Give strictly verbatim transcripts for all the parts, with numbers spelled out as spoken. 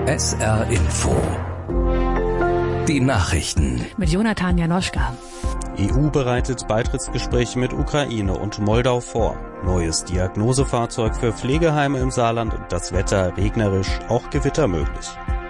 S R Info. Die Nachrichten. Mit Jonathan Janoschka. E U bereitet Beitrittsgespräche mit Ukraine und Moldau vor. Neues Diagnosefahrzeug für Pflegeheime im Saarland. Das Wetter regnerisch, auch Gewitter möglich.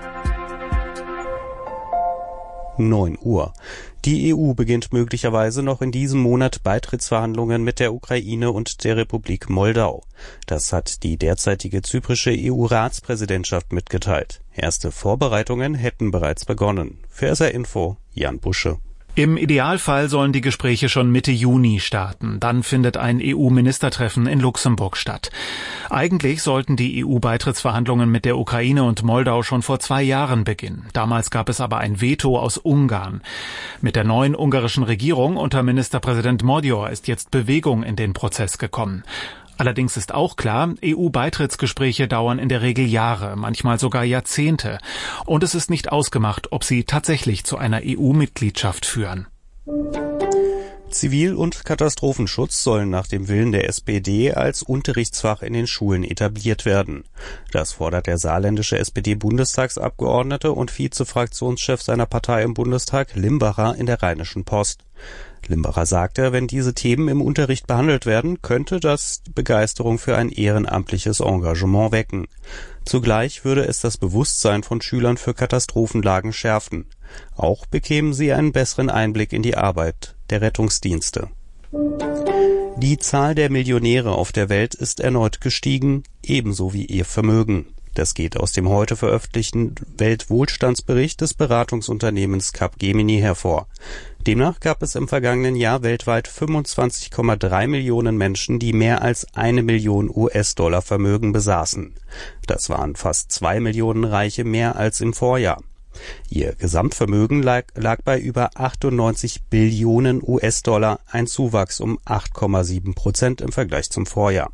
neun Uhr. Die E U beginnt möglicherweise noch in diesem Monat Beitrittsverhandlungen mit der Ukraine und der Republik Moldau. Das hat die derzeitige zyprische E U-Ratspräsidentschaft mitgeteilt. Erste Vorbereitungen hätten bereits begonnen. Für S R Info, Jan Busche. Im Idealfall sollen die Gespräche schon Mitte Juni starten. Dann findet ein E U-Ministertreffen in Luxemburg statt. Eigentlich sollten die E U-Beitrittsverhandlungen mit der Ukraine und Moldau schon vor zwei Jahren beginnen. Damals gab es aber ein Veto aus Ungarn. Mit der neuen ungarischen Regierung unter Ministerpräsident Magyar ist jetzt Bewegung in den Prozess gekommen. Allerdings ist auch klar, E U-Beitrittsgespräche dauern in der Regel Jahre, manchmal sogar Jahrzehnte. Und es ist nicht ausgemacht, ob sie tatsächlich zu einer E U-Mitgliedschaft führen. Zivil- und Katastrophenschutz sollen nach dem Willen der S P D als Unterrichtsfach in den Schulen etabliert werden. Das fordert der saarländische S P D-Bundestagsabgeordnete und Vizefraktionschef seiner Partei im Bundestag, Limbacher, in der Rheinischen Post. Limbacher sagte, wenn diese Themen im Unterricht behandelt werden, könnte das Begeisterung für ein ehrenamtliches Engagement wecken. Zugleich würde es das Bewusstsein von Schülern für Katastrophenlagen schärfen. Auch bekämen sie einen besseren Einblick in die Arbeit der Rettungsdienste. Die Zahl der Millionäre auf der Welt ist erneut gestiegen, ebenso wie ihr Vermögen. Das geht aus dem heute veröffentlichten Weltwohlstandsbericht des Beratungsunternehmens Capgemini hervor. Demnach gab es im vergangenen Jahr weltweit fünfundzwanzig Komma drei Millionen Menschen, die mehr als eine Million U S-Dollar Vermögen besaßen. Das waren fast zwei Millionen Reiche mehr als im Vorjahr. Ihr Gesamtvermögen lag, lag bei über achtundneunzig Billionen U S-Dollar, ein Zuwachs um acht Komma sieben Prozent im Vergleich zum Vorjahr.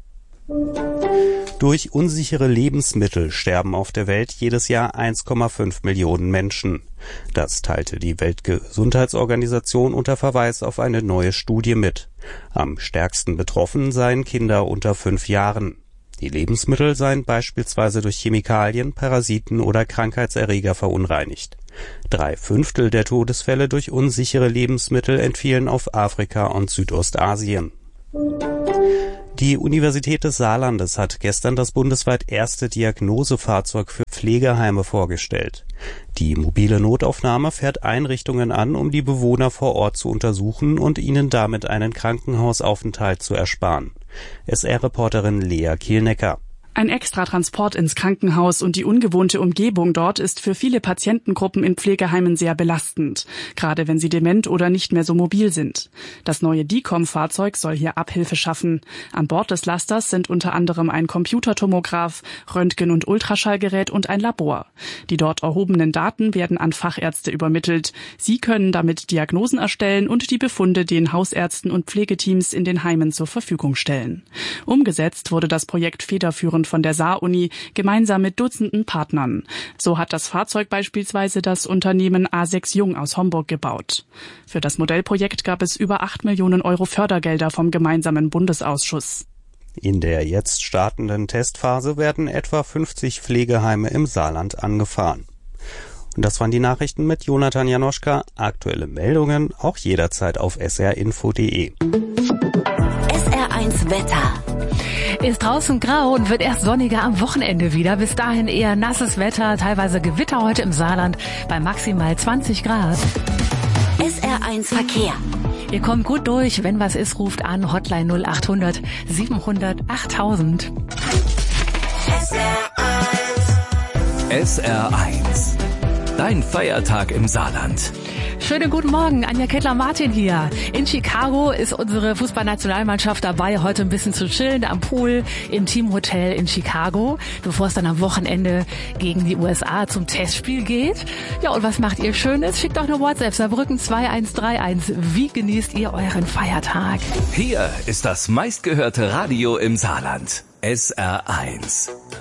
Durch unsichere Lebensmittel sterben auf der Welt jedes Jahr eins Komma fünf Millionen Menschen. Das teilte die Weltgesundheitsorganisation unter Verweis auf eine neue Studie mit. Am stärksten betroffen seien Kinder unter fünf Jahren. Die Lebensmittel seien beispielsweise durch Chemikalien, Parasiten oder Krankheitserreger verunreinigt. Drei Fünftel der Todesfälle durch unsichere Lebensmittel entfielen auf Afrika und Südostasien. Die Universität des Saarlandes hat gestern das bundesweit erste Diagnosefahrzeug für Pflegeheime vorgestellt. Die mobile Notaufnahme fährt Einrichtungen an, um die Bewohner vor Ort zu untersuchen und ihnen damit einen Krankenhausaufenthalt zu ersparen. S R-Reporterin Lea Kielnecker. Ein Extratransport ins Krankenhaus und die ungewohnte Umgebung dort ist für viele Patientengruppen in Pflegeheimen sehr belastend, gerade wenn sie dement oder nicht mehr so mobil sind. Das neue D I C O M-Fahrzeug soll hier Abhilfe schaffen. An Bord des Lasters sind unter anderem ein Computertomograph, Röntgen- und Ultraschallgerät und ein Labor. Die dort erhobenen Daten werden an Fachärzte übermittelt. Sie können damit Diagnosen erstellen und die Befunde den Hausärzten und Pflegeteams in den Heimen zur Verfügung stellen. Umgesetzt wurde das Projekt federführend von der Saar-Uni, gemeinsam mit Dutzenden Partnern. So hat das Fahrzeug beispielsweise das Unternehmen A sechs Jung aus Homburg gebaut. Für das Modellprojekt gab es über acht Millionen Euro Fördergelder vom gemeinsamen Bundesausschuss. In der jetzt startenden Testphase werden etwa fünfzig Pflegeheime im Saarland angefahren. Und das waren die Nachrichten mit Jonathan Janoschka. Aktuelle Meldungen auch jederzeit auf s r info punkt d e. S R eins Wetter. Ist draußen grau und wird erst sonniger am Wochenende wieder. Bis dahin eher nasses Wetter, teilweise Gewitter heute im Saarland bei maximal zwanzig Grad. S R eins Verkehr. Ihr kommt gut durch. Wenn was ist, ruft an. Hotline null acht hundert siebenhundert achttausend. S R eins. S R eins. Dein Feiertag im Saarland. Schönen guten Morgen, Anja Kettler-Martin hier. In Chicago ist unsere Fußballnationalmannschaft dabei, heute ein bisschen zu chillen am Pool im Teamhotel in Chicago, bevor es dann am Wochenende gegen die U S A zum Testspiel geht. Ja, und was macht ihr Schönes? Schickt doch eine WhatsApp, Saarbrücken zwei eins drei eins. Wie genießt ihr euren Feiertag? Hier ist das meistgehörte Radio im Saarland. S R eins.